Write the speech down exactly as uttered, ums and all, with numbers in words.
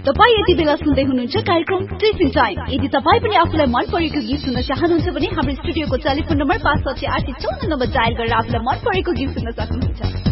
तपाई यति बेला सुन्दै हुनुहुन्छ कार्यक्रम टिफिन टाइम। यदि तपाई पनि आफुलाई मन परेको गीत सुन्न चाहनुहुन्छ भने हाम्रो स्टुडियोको टेलिफोन नम्बर पाँच छ छ आठ चौन्न नम्बर डायल गरेर आफुलाई मन परेको गीत सुन्न सक्नुहुन्छ।